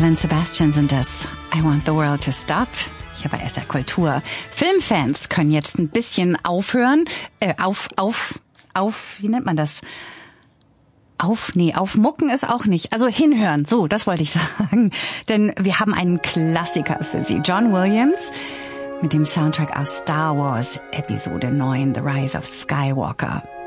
Alan Sebastian sind das. I Want the World to Stop. Hier bei SR Kultur. Filmfans können jetzt ein bisschen aufhören. Wie nennt man das? Aufmucken ist auch nicht. Also hinhören. So, das wollte ich sagen. Denn wir haben einen Klassiker für Sie. John Williams mit dem Soundtrack aus Star Wars Episode 9, The Rise of Skywalker.